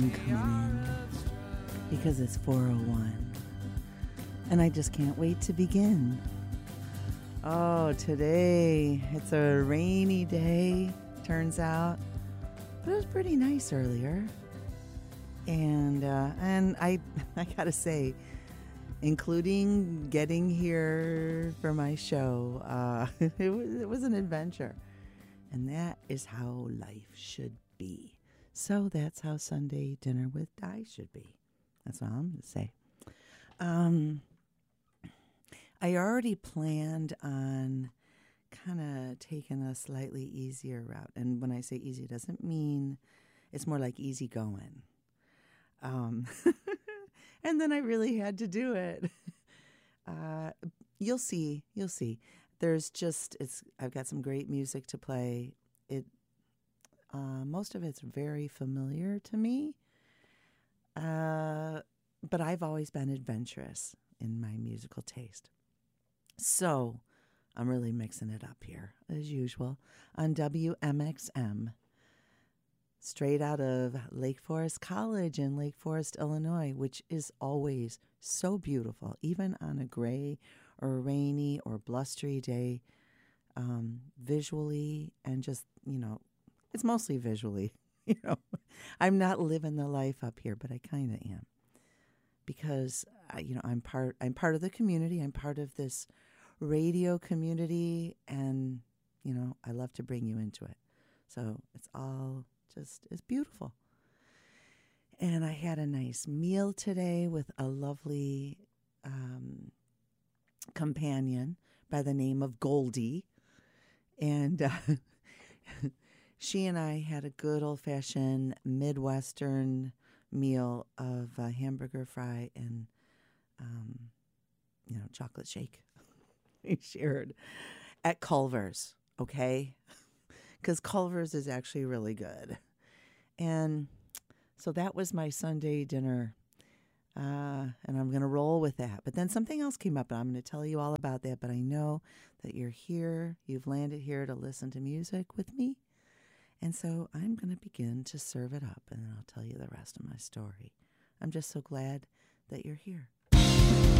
coming in because it's 4:01 and I just can't wait to begin. Oh, today it's a rainy day, turns out, but it was pretty nice earlier. And I gotta say, including getting here for my show, it was an adventure, and that is how life should be. So that's how Sunday dinner with Di should be. That's all I'm going to say. I already planned on kind of taking a slightly easier route. And when I say easy, it doesn't mean it's more like easy going. And then I really had to do it. You'll see. I've got some great music to play. Most of it's very familiar to me. But I've always been adventurous in my musical taste. So I'm really mixing it up here, as usual, on WMXM, straight out of Lake Forest College in Lake Forest, Illinois, which is always so beautiful, even on a gray or rainy or blustery day, visually and just, it's mostly visually. I'm not living the life up here, but I kind of am, because I'm part of the community. I'm part of this radio community, and I love to bring you into it. So it's beautiful. And I had a nice meal today with a lovely companion by the name of Goldie, and she and I had a good old-fashioned Midwestern meal of hamburger fry and, chocolate shake. We shared at Culver's, okay? Because Culver's is actually really good. And so that was my Sunday dinner, and I'm going to roll with that. But then something else came up, and I'm going to tell you all about that. But I know that you're here. You've landed here to listen to music with me. And so I'm going to begin to serve it up, and then I'll tell you the rest of my story. I'm just so glad that you're here.